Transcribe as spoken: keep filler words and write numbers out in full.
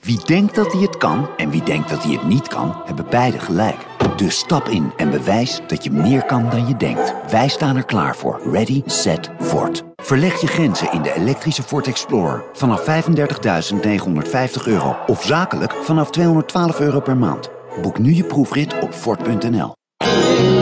Wie denkt dat hij het kan en wie denkt dat hij het niet kan, hebben beide gelijk. Dus stap in en bewijs dat je meer kan dan je denkt. Wij staan er klaar voor. Ready, set, Ford. Verleg je grenzen in de elektrische Ford Explorer vanaf vijfendertigduizend negenhonderdvijftig euro of zakelijk vanaf tweehonderdtwaalf euro per maand. Boek nu je proefrit op Ford punt n l.